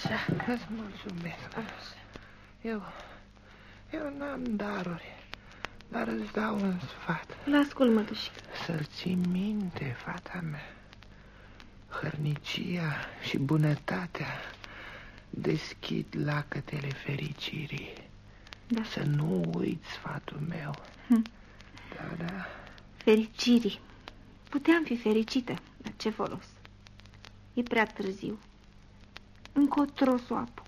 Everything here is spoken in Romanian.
Așa. Îți mulțumesc. Așa. Eu n-am daruri, dar îți dau un sfat. L-ascult, mătușică. Să-l ții minte, fata mea. Hărnicia și bunătatea deschid lacătele fericirii. Da. Să nu uiți sfatul meu. Da. Fericirii. Puteam fi fericită, dar ce folos? E prea târziu. Încotro s-o apuc.